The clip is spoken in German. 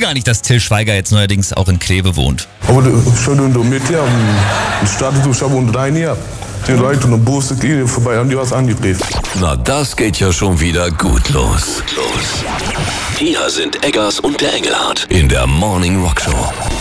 gar nicht, dass Till Schweiger jetzt neuerdings auch in Kleve wohnt. Aber schon mit ja, startet du schon unter dein Jahr. Die Leute und Busse gehen vorbei, haben die was angedreht. Na, das geht ja schon wieder gut los. Hier sind Eggers und der Engelhardt in der Morning Rock Show.